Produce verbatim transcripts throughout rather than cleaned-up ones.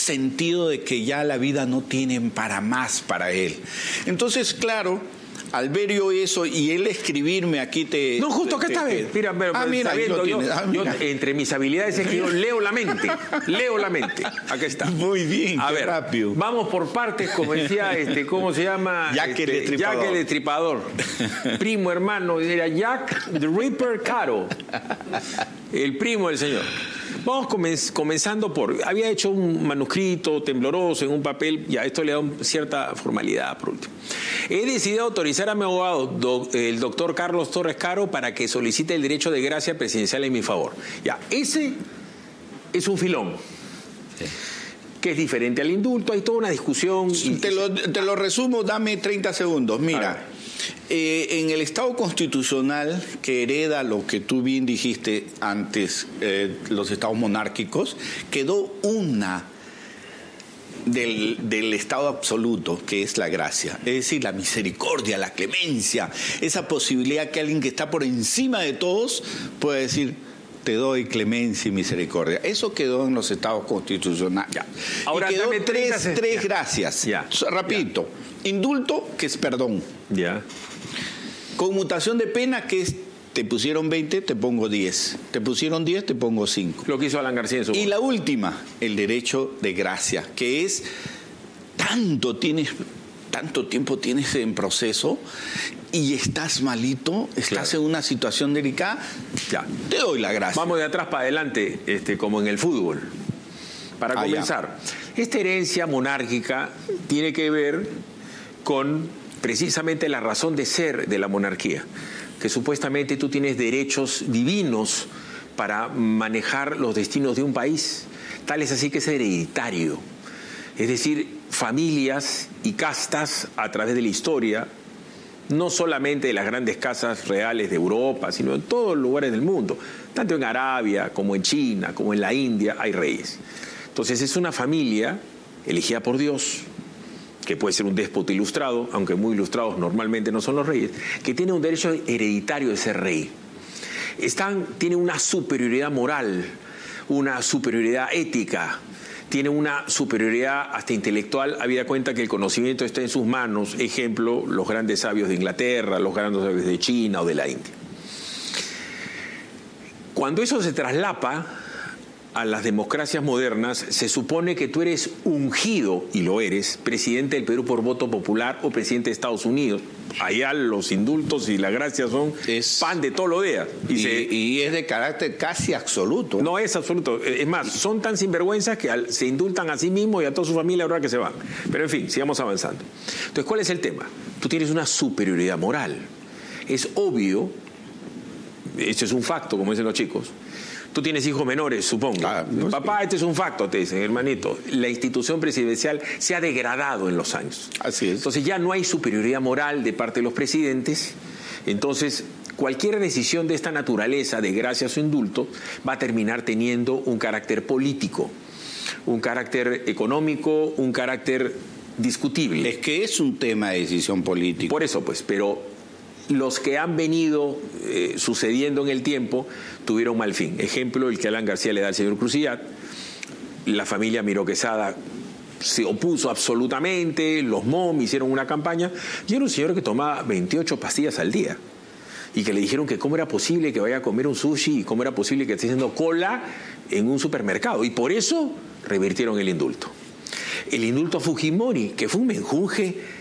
sentido de que ya la vida no tiene para más para él. Entonces, claro, al ver yo eso y él escribirme aquí te... No, justo acá te, está te, bien. Mira, pero, ah, mira, está bien, lo yo, ah, yo, mira. entre mis habilidades es que yo leo la mente. Leo la mente. Acá está. Muy bien, a qué ver, rápido. Vamos por partes, como decía, este, ¿cómo se llama? Jack este, el Destripador. Jack el Destripador. Primo hermano, era Jack the Ripper Caro. El primo del señor. Vamos comenz comenzando por... Había hecho un manuscrito tembloroso en un papel, ya esto le da un, cierta formalidad por último. He decidido autorizar a mi abogado, do, el doctor Carlos Torres Caro, para que solicite el derecho de gracia presidencial en mi favor. Ya, ese es un filón. Sí. Que es diferente al indulto, hay toda una discusión. Y, te, lo, te lo resumo, dame treinta segundos. Mira, eh, en el Estado constitucional que hereda lo que tú bien dijiste antes, eh, los estados monárquicos, quedó una del, del estado absoluto, que es la gracia, es decir, la misericordia, la clemencia, esa posibilidad que alguien que está por encima de todos puede decir: te doy clemencia y misericordia. Eso quedó en los estados constitucionales. Ya. Ahora, y quedó dame tres, treinta, tres ya. gracias. Ya. Rapidito. Ya. Indulto, que es perdón. Ya. Conmutación de pena, que es te pusieron veinte, te pongo diez. Te pusieron diez, te pongo cinco. Lo que hizo Alan García en su Y voto. la última, el derecho de gracia, que es tanto tienes... tanto tiempo tienes en proceso y estás malito, estás claro. en una situación delicada, ya, te doy la gracia. Vamos de atrás para adelante, este, como en el fútbol. Para ah, comenzar, ya. esta herencia monárquica tiene que ver con precisamente la razón de ser de la monarquía, que supuestamente tú tienes derechos divinos para manejar los destinos de un país. Tal es así que es hereditario. Es decir, familias y castas a través de la historia, no solamente de las grandes casas reales de Europa, sino en todos los lugares del mundo, tanto en Arabia como en China, como en la India, hay reyes. Entonces es una familia elegida por Dios, que puede ser un déspota ilustrado, aunque muy ilustrados normalmente no son los reyes, que tiene un derecho hereditario de ser rey. Están, tiene una superioridad moral, una superioridad ética, tiene una superioridad hasta intelectual, habida cuenta que el conocimiento está en sus manos. Ejemplo, los grandes sabios de Inglaterra, los grandes sabios de China o de la India. Cuando eso se traslapa a las democracias modernas, se supone que tú eres ungido, y lo eres, presidente del Perú por voto popular o presidente de Estados Unidos. Allá los indultos y la gracia son es, pan de todos los días. Y, y, se, y es de carácter casi absoluto. No es absoluto. Es más, son tan sinvergüenzas que al, se indultan a sí mismos y a toda su familia ahora que se van. Pero en fin, sigamos avanzando. Entonces, ¿cuál es el tema? Tú tienes una superioridad moral. Es obvio, esto es un facto, como dicen los chicos. Tú tienes hijos menores, supongo. Ah, no Papá, sé. Este es un facto, te dicen, hermanito. La institución presidencial se ha degradado en los años. Así es. Entonces ya no hay superioridad moral de parte de los presidentes. Entonces, cualquier decisión de esta naturaleza, de gracia o indulto, va a terminar teniendo un carácter político, un carácter económico, un carácter discutible. Es que es un tema de decisión política. Por eso, pues, pero los que han venido eh, sucediendo en el tiempo tuvieron mal fin. Ejemplo, el que Alan García le da al señor Crucillat. La familia Miró Quesada se opuso absolutamente, los M O M hicieron una campaña, y era un señor que tomaba veintiocho pastillas al día, y que le dijeron que cómo era posible que vaya a comer un sushi y cómo era posible que esté haciendo cola en un supermercado, y por eso revirtieron el indulto. El indulto a Fujimori, que fue un menjunje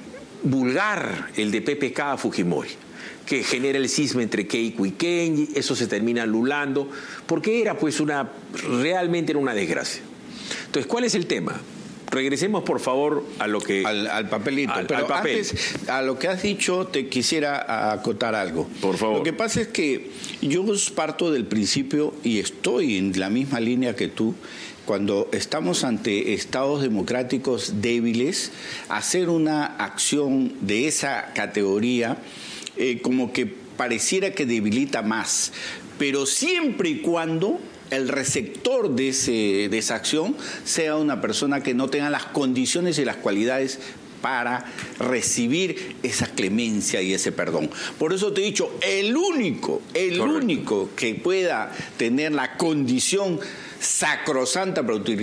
vulgar, el de P P K a Fujimori, que genera el cisma entre Keiko y Kenji, eso se termina lulando, porque era pues una, realmente era una desgracia. Entonces, ¿cuál es el tema? Regresemos por favor a lo que... Al, al papelito, al, pero al papel. Antes, a lo que has dicho, te quisiera acotar algo. Por favor. Lo que pasa es que yo parto del principio, y estoy en la misma línea que tú, cuando estamos ante estados democráticos débiles, hacer una acción de esa categoría eh, como que pareciera que debilita más, pero siempre y cuando el receptor de, ese, de esa acción sea una persona que no tenga las condiciones y las cualidades para recibir esa clemencia y ese perdón. Por eso te he dicho, el único, el Correcto. único que pueda tener la condición sacrosanta para utilizar